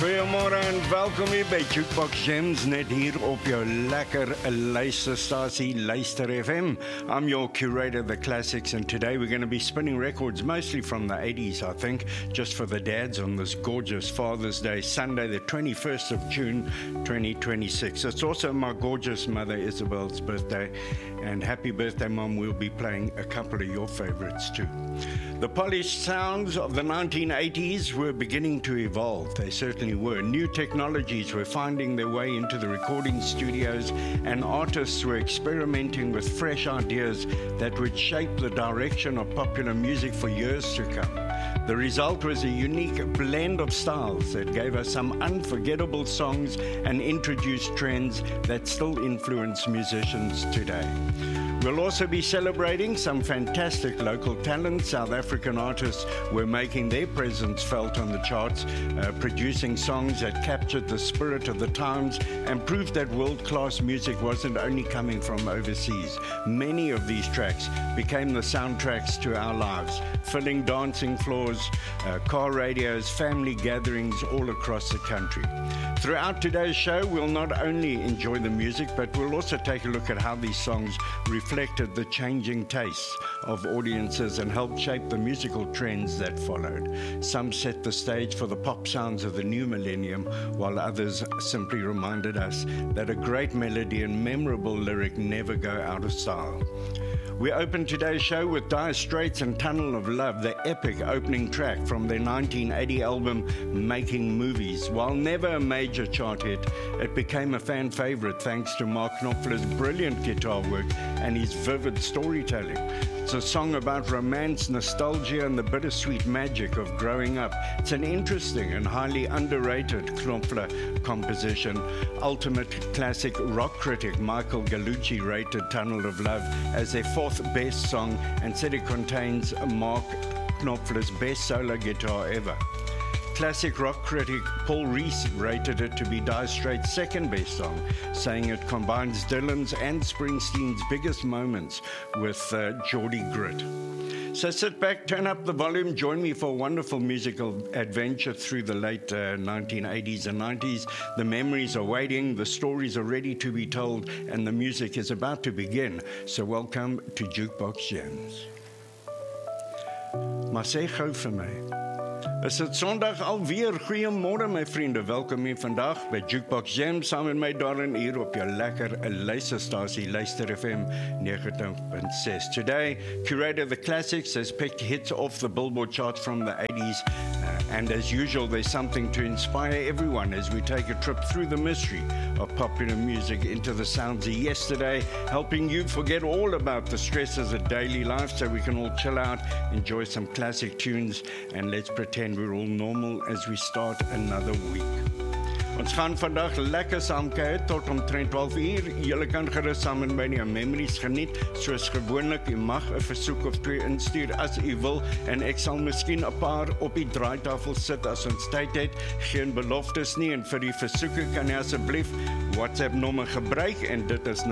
Goeiemôre en welkom hier by Jukebox Gems, net hier op jou lekker luisterstasie Luister FM. I'm your curator of the classics, and today we're going to be spinning records, mostly from the 80s, I think, just for the dads on this gorgeous Father's Day, Sunday, the 21st of June, 2026. It's also my gorgeous mother Isabel's birthday, and happy birthday, Mom. We'll be playing a couple of your favorites too. The polished sounds of the 1980s were beginning to evolve. They certainly were. New technologies were finding their way into the recording studios, and artists were experimenting with fresh ideas that would shape the direction of popular music for years to come. The result was a unique blend of styles that gave us some unforgettable songs and introduced trends that still influence musicians today. We'll also be celebrating some fantastic local talent. South African artists were making their presence felt on the charts, producing songs that captured the spirit of the times and proved that world-class music wasn't only coming from overseas. Many of these tracks became the soundtracks to our lives, filling dancing floors, car radios, family gatherings all across the country. Throughout today's show, we'll not only enjoy the music, but we'll also take a look at how these songs reflected the changing tastes of audiences and helped shape the musical trends that followed. Some set the stage for the pop sounds of the new millennium, while others simply reminded us that a great melody and memorable lyric never go out of style. We open today's show with Dire Straits and Tunnel of Love, the epic opening track from their 1980 album Making Movies. While never a major chart hit, it became a fan favorite thanks to Mark Knopfler's brilliant guitar work and his vivid storytelling. It's a song about romance, nostalgia, and the bittersweet magic of growing up. It's an interesting and highly underrated Knopfler composition. Ultimate classic rock critic Michael Gallucci rated Tunnel of Love as their fourth best song and said it contains Mark Knopfler's best solo guitar ever. Classic rock critic Paul Rees rated it to be Dire Straits' second best song, saying it combines Dylan's and Springsteen's biggest moments with Geordie grit. So sit back, turn up the volume, join me for a wonderful musical adventure through the late 1980s and 90s. The memories are waiting, the stories are ready to be told, and the music is about to begin. So welcome to Jukebox Gems. Maar sê gou vir my, is dit Sondag alweer? Goeiemôre my vriende, welkom hier vandag by Jukebox Gems saam met my daarin hier op jou lekker luisterstasie Luister FM 90.6. Today, curator of the classics has picked hits off the Billboard charts from the 80s, and as usual there's something to inspire everyone as we take a trip through the mystery of popular music into the sounds of yesterday, helping you forget all about the stresses of daily life so we can all chill out, enjoy some classic tunes, and let's pretend we're all normal as we start another week. Ons gaan vandag lekker saamkuier tot omtrent 12 uur. Julle kan gerus saam met my die memories geniet, soos gewoonlik. U mag 'n versoek of twee instuur as u wil, en ek sal miskien 'n paar op die draaitafel sit as ons tyd het. Geen beloftes nie, en vir die versoeke kan jy asseblief WhatsApp nommer gebruik, en dit is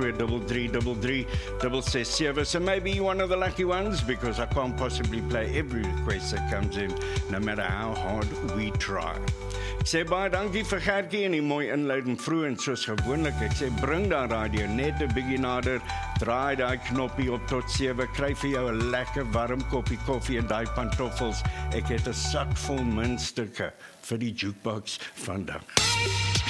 0823333667. So maybe you're one of the lucky ones, because I can't possibly play every request that comes in, no matter how hard we try. Ek sê baie dankie vir Gertjie en die mooi inleiding vroeg, en soos gewoonlik, ek sê bring daar radio net 'n bietjie nader, draai daai knoppie op tot 7, kry vir jou 'n lekker warm koppie koffie en daai pantoffels. Ek het 'n sak vol muntstukke vir die jukebox vandag.